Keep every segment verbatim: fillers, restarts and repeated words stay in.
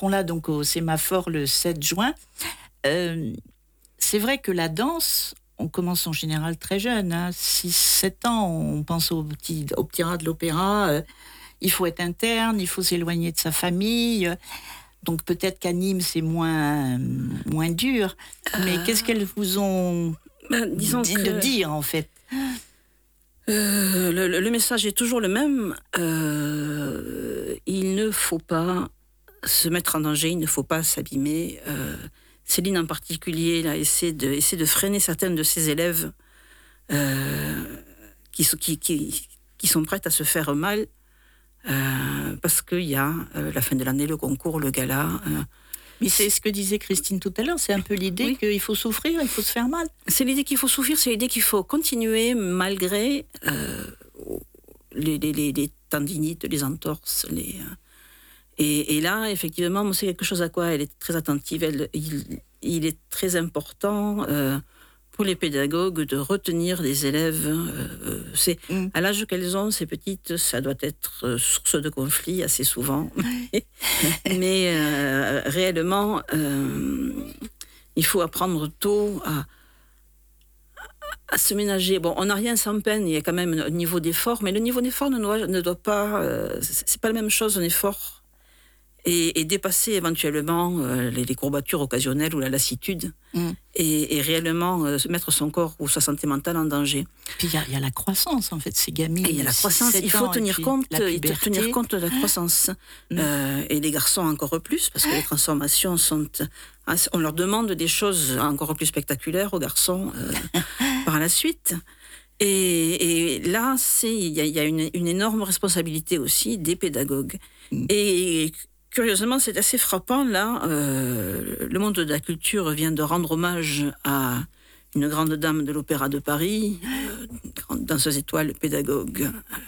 seront là donc au sémaphore le sept juin. Euh, c'est vrai que la danse, on commence en général très jeune, hein, six sept ans, on pense au petit, au petit rat de l'opéra, euh, il faut être interne, il faut s'éloigner de sa famille, donc peut-être qu'à Nîmes c'est moins, moins dur, mais euh... qu'est-ce qu'elles vous ont ben, disons dit que... de dire en fait? Euh, le, le message est toujours le même. Euh, il ne faut pas se mettre en danger, il ne faut pas s'abîmer. Euh, Céline en particulier là, essaie, de, essaie de freiner certaines de ses élèves euh, qui, qui, qui, qui sont prêtes à se faire mal euh, parce qu'il y a euh, la fin de l'année, le concours, le gala. Euh, Mais c'est ce que disait Christine tout à l'heure, c'est un peu l'idée oui. qu'il faut souffrir, il faut se faire mal. C'est l'idée qu'il faut souffrir, c'est l'idée qu'il faut continuer malgré euh, les, les, les, les tendinites, les entorses. Les, euh, et, et là, effectivement, c'est quelque chose à quoi elle est très attentive. Elle, il, il est très important euh, pour les pédagogues de retenir des élèves. Euh, c'est, mm. À l'âge qu'elles ont, ces petites, ça doit être source de conflit assez souvent. Mais euh, réellement, euh, il faut apprendre tôt à, à se ménager. Bon, on n'a rien sans peine, il y a quand même un niveau d'effort, mais le niveau d'effort ne doit, ne doit pas... Euh, c'est pas la même chose, un effort. Et, et dépasser éventuellement euh, les, les courbatures occasionnelles ou la lassitude mm. et, et réellement euh, mettre son corps ou sa santé mentale en danger. Puis il y, y a la croissance en fait, ces gamines. Il y a la croissance, il faut tenir compte, il faut tenir compte de la croissance. Mm. Euh, et les garçons encore plus, parce que les transformations sont... On leur demande des choses encore plus spectaculaires aux garçons euh, par la suite. Et, et là, il y a, y a une, une énorme responsabilité aussi des pédagogues. Mm. Et curieusement, c'est assez frappant, là, euh, le monde de la culture vient de rendre hommage à une grande dame de l'Opéra de Paris, euh, une grande danseuse étoile, pédagogue.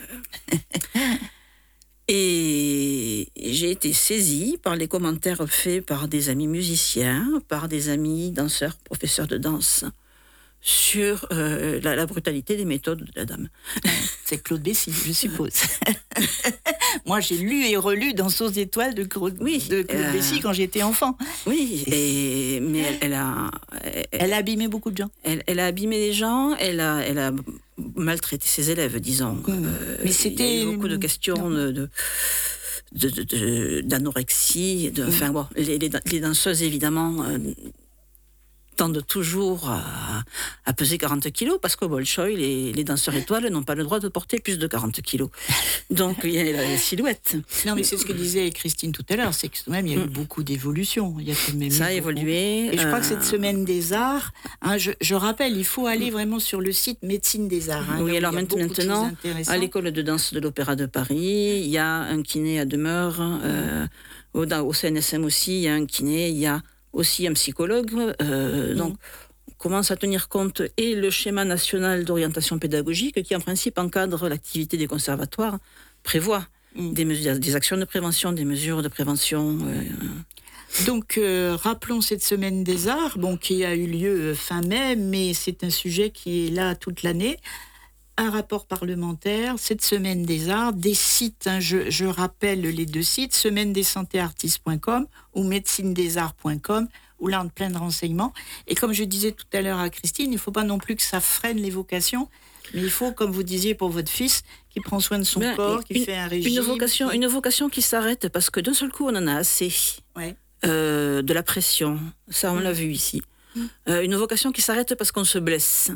Et j'ai été saisie par les commentaires faits par des amis musiciens, par des amis danseurs, professeurs de danse, sur euh, la, la brutalité des méthodes de la dame. C'est Claude Bessy, je suppose. Moi, j'ai lu et relu Danseuse étoile de Claude, oui, de Claude euh... Bessy quand j'étais enfant. Oui, et, mais elle, elle a... Elle, elle a abîmé beaucoup de gens. Elle, elle a abîmé les gens, elle a, elle a maltraité ses élèves, disons. Mmh. Euh, mais c'était... Il y a eu beaucoup de questions de, de, de, de, de, d'anorexie. De, mmh. Enfin bon, les, les, les danseuses, évidemment... Euh, tendent toujours à, à peser quarante kilos, parce qu'au Bolchoï, les, les danseurs étoiles n'ont pas le droit de porter plus de quarante kilos. Donc, il y a la silhouette. Non, mais c'est ce que disait Christine tout à l'heure, c'est que même, il y a eu beaucoup d'évolutions. Il y a tout de même Ça a beaucoup. évolué. Et je crois euh... que cette semaine des arts, hein, je, je rappelle, il faut aller vraiment sur le site Médecine des Arts. Hein, oui, alors maintenant, à l'école de danse de l'Opéra de Paris, il y a un kiné à demeure, euh, au, au C N S M aussi, il y a un kiné, il y a aussi un psychologue, euh, mmh. donc on commence à tenir compte et le schéma national d'orientation pédagogique qui en principe encadre l'activité des conservatoires prévoit mmh. des, mesures, des actions de prévention, des mesures de prévention. Euh... Donc euh, rappelons cette semaine des arts, bon, qui a eu lieu fin mai, mais c'est un sujet qui est là toute l'année. Un rapport parlementaire, cette semaine des arts, des sites, hein, je, je rappelle les deux sites, semaine des santé artistes point com ou médecine des arts point com, où là on a plein de renseignements. Et comme je disais tout à l'heure à Christine, il ne faut pas non plus que ça freine les vocations, mais il faut, comme vous disiez pour votre fils, qui prend soin de son ben, corps, qui une, fait un régime. Une vocation, une vocation qui s'arrête parce que d'un seul coup on en a assez. Ouais. Euh, de la pression, ça on mmh. l'a vu ici. Mmh. Euh, une vocation qui s'arrête parce qu'on se blesse.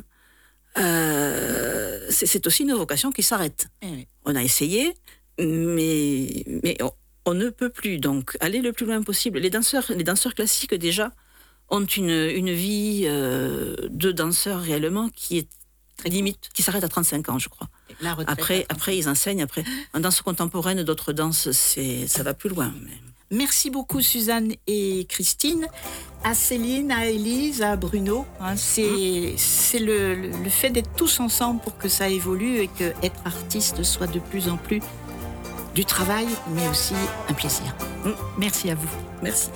Euh, c'est, c'est aussi une vocation qui s'arrête. Eh oui. On a essayé, mais, mais on, on ne peut plus. Donc, aller le plus loin possible. Les danseurs, les danseurs classiques, déjà, ont une, une vie euh, de danseurs réellement qui est très limite, qui s'arrête à trente-cinq ans, je crois. Après, après, ils enseignent. Après, en danse contemporaine, d'autres danses, c'est, ça va plus loin. Mais... Merci beaucoup Suzanne et Christine, à Céline, à Élise, à Bruno. Hein, c'est c'est le, le fait d'être tous ensemble pour que ça évolue et que être artiste soit de plus en plus du travail, mais aussi un plaisir. Merci à vous. Merci.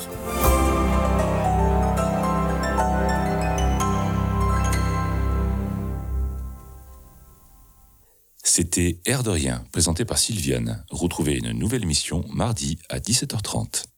C'était Air de rien, présenté par Sylviane. Retrouvez une nouvelle émission mardi à dix-sept heures trente.